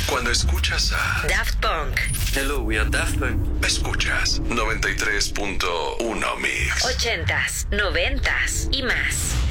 Cuando escuchas a Daft Punk. Hello, we are Daft Punk. Escuchas 93.1 Mix. 80s, 90s y más.